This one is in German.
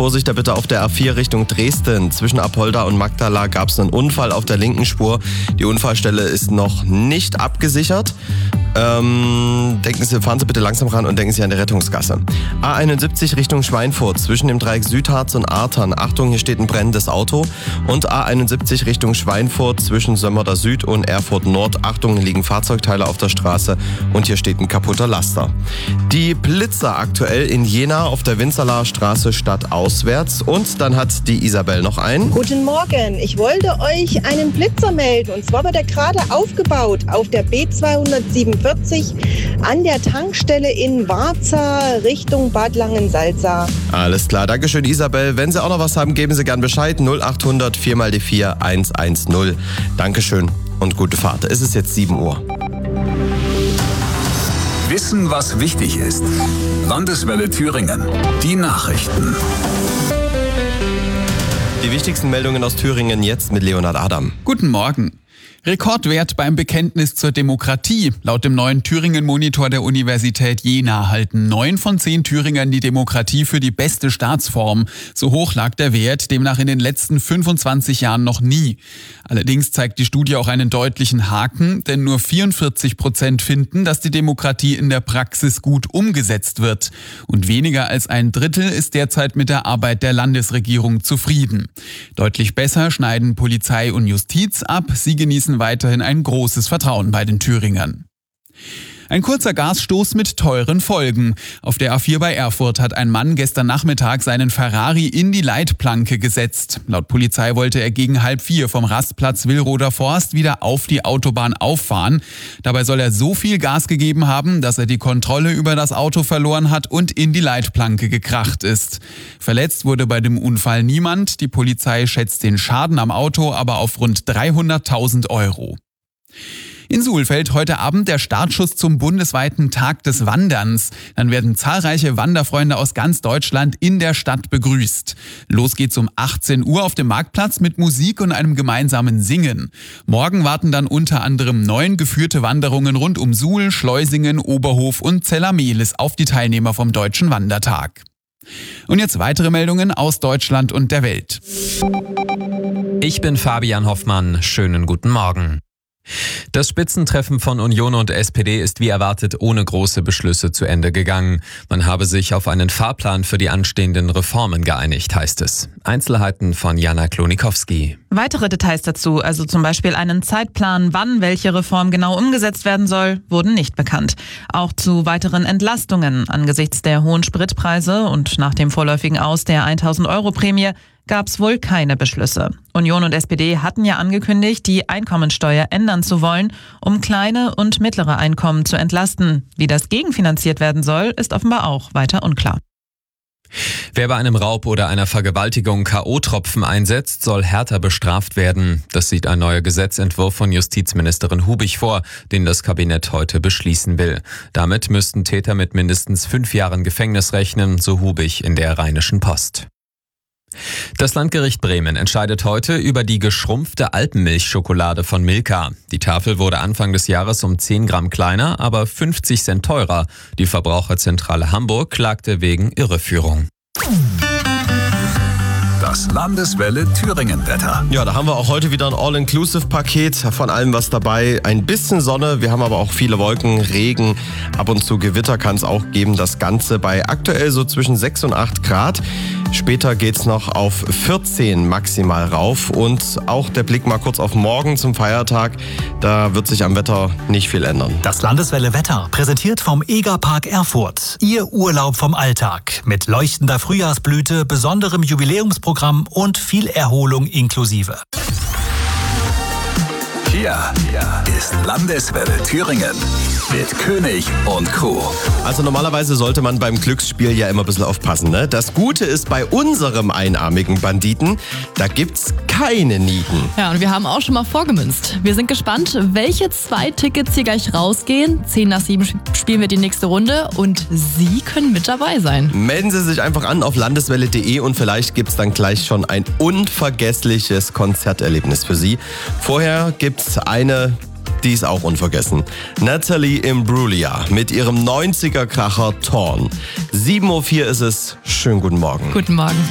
Vorsicht da bitte auf der A4 Richtung Dresden. Zwischen Apolda und Magdala gab es einen Unfall auf der linken Spur. Die Unfallstelle ist noch nicht abgesichert. Fahren Sie bitte langsam ran und denken Sie an die Rettungsgasse. A71 Richtung Schweinfurt zwischen dem Dreieck Südharz und Artern. Achtung, hier steht ein brennendes Auto. Und A71 Richtung Schweinfurt zwischen Sömmerda Süd und Erfurt Nord. Achtung, liegen Fahrzeugteile auf der Straße und hier steht ein kaputter Laster. Die Blitzer aktuell in Jena auf der Winzerlaer Straße stadtauswärts. Und dann hat die Isabel noch einen. Guten Morgen, ich wollte euch einen Blitzer melden. Und zwar wird er gerade aufgebaut auf der B247 an der Tankstelle in Warza Richtung Bad Langensalza. Alles klar, Dankeschön Isabel. Wenn Sie auch noch was haben, geben Sie gern Bescheid. 0800 4x4 110. Dankeschön und gute Fahrt. Es ist jetzt 7 Uhr. Wissen, was wichtig ist. Landeswelle Thüringen. Die Nachrichten. Die wichtigsten Meldungen aus Thüringen jetzt mit Leonhard Adam. Guten Morgen. Rekordwert beim Bekenntnis zur Demokratie. Laut dem neuen Thüringen-Monitor der Universität Jena halten 9 von 10 Thüringern die Demokratie für die beste Staatsform. So hoch lag der Wert demnach in den letzten 25 Jahren noch nie. Allerdings zeigt die Studie auch einen deutlichen Haken, denn nur 44% finden, dass die Demokratie in der Praxis gut umgesetzt wird. Und weniger als ein Drittel ist derzeit mit der Arbeit der Landesregierung zufrieden. Deutlich besser schneiden Polizei und Justiz ab. Sie genießen weiterhin ein großes Vertrauen bei den Thüringern. Ein kurzer Gasstoß mit teuren Folgen. Auf der A4 bei Erfurt hat ein Mann gestern Nachmittag seinen Ferrari in die Leitplanke gesetzt. Laut Polizei wollte er gegen 3:30 vom Rastplatz Willroder Forst wieder auf die Autobahn auffahren. Dabei soll er so viel Gas gegeben haben, dass er die Kontrolle über das Auto verloren hat und in die Leitplanke gekracht ist. Verletzt wurde bei dem Unfall niemand. Die Polizei schätzt den Schaden am Auto aber auf rund 300.000 Euro. In Suhlfeld heute Abend der Startschuss zum bundesweiten Tag des Wanderns. Dann werden zahlreiche Wanderfreunde aus ganz Deutschland in der Stadt begrüßt. Los geht's um 18 Uhr auf dem Marktplatz mit Musik und einem gemeinsamen Singen. Morgen warten dann unter anderem 9 geführte Wanderungen rund um Suhl, Schleusingen, Oberhof und Zellermehlis auf die Teilnehmer vom Deutschen Wandertag. Und jetzt weitere Meldungen aus Deutschland und der Welt. Ich bin Fabian Hoffmann. Schönen guten Morgen. Das Spitzentreffen von Union und SPD ist wie erwartet ohne große Beschlüsse zu Ende gegangen. Man habe sich auf einen Fahrplan für die anstehenden Reformen geeinigt, heißt es. Einzelheiten von Jana Klonikowski. Weitere Details dazu, also zum Beispiel einen Zeitplan, wann welche Reform genau umgesetzt werden soll, wurden nicht bekannt. Auch zu weiteren Entlastungen angesichts der hohen Spritpreise und nach dem vorläufigen Aus der 1.000-Euro-Prämie gab es wohl keine Beschlüsse. Union und SPD hatten ja angekündigt, die Einkommensteuer ändern zu wollen, um kleine und mittlere Einkommen zu entlasten. Wie das gegenfinanziert werden soll, ist offenbar auch weiter unklar. Wer bei einem Raub oder einer Vergewaltigung K.O.-Tropfen einsetzt, soll härter bestraft werden. Das sieht ein neuer Gesetzentwurf von Justizministerin Hubig vor, den das Kabinett heute beschließen will. Damit müssten Täter mit mindestens 5 Jahren Gefängnis rechnen, so Hubig in der Rheinischen Post. Das Landgericht Bremen entscheidet heute über die geschrumpfte Alpenmilchschokolade von Milka. Die Tafel wurde Anfang des Jahres um 10 Gramm kleiner, aber 50 Cent teurer. Die Verbraucherzentrale Hamburg klagte wegen Irreführung. Das Landeswelle Thüringen-Wetter. Ja, da haben wir auch heute wieder ein All-Inclusive-Paket, von allem was dabei. Ein bisschen Sonne, wir haben aber auch viele Wolken, Regen, ab und zu Gewitter kann es auch geben. Das Ganze bei aktuell so zwischen 6 und 8 Grad. Später geht's noch auf 14 maximal rauf und auch der Blick mal kurz auf morgen zum Feiertag. Da wird sich am Wetter nicht viel ändern. Das Landeswelle Wetter, präsentiert vom Egerpark Erfurt. Ihr Urlaub vom Alltag mit leuchtender Frühjahrsblüte, besonderem Jubiläumsprogramm und viel Erholung inklusive. Hier ist Landeswelle Thüringen mit König und Co. Also normalerweise sollte man beim Glücksspiel ja immer ein bisschen aufpassen, ne? Das Gute ist bei unserem einarmigen Banditen, da gibt's keine Nieten. Ja, und wir haben auch schon mal vorgemünzt. Wir sind gespannt, welche 2 Tickets hier gleich rausgehen. 10 nach 7 spielen wir die nächste Runde und Sie können mit dabei sein. Melden Sie sich einfach an auf landeswelle.de und vielleicht gibt's dann gleich schon ein unvergessliches Konzerterlebnis für Sie. Vorher gibt's eine, die ist auch unvergessen. Natalie Imbruglia mit ihrem 90er-Kracher Torn. 7:04 Uhr ist es. Schönen guten Morgen. Guten Morgen.